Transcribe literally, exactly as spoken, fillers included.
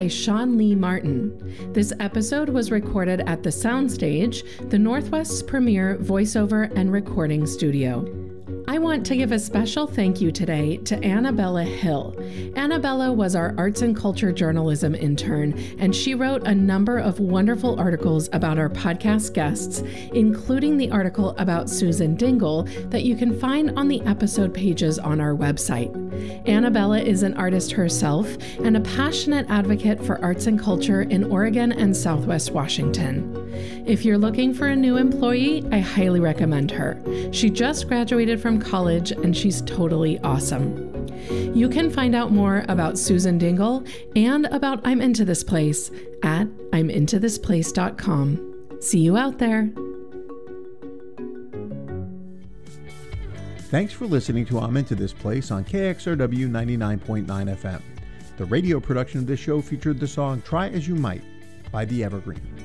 by Sean Lee Martin. This episode was recorded at the Soundstage, the Northwest's premier voiceover and recording studio. I want to give a special thank you today to Annabella Hill. Annabella was our arts and culture journalism intern, and she wrote a number of wonderful articles about our podcast guests, including the article about Susan Dingle that you can find on the episode pages on our website. Annabella is an artist herself and a passionate advocate for arts and culture in Oregon and Southwest Washington. If you're looking for a new employee, I highly recommend her. She just graduated from college and she's totally awesome. You can find out more about Susan Dingle and about I'm Into This Place at I'm into this place dot com. See you out there. Thanks for listening to I'm Into This Place on K X R W ninety-nine point nine F M. The radio production of this show featured the song Try As You Might by The Evergreens.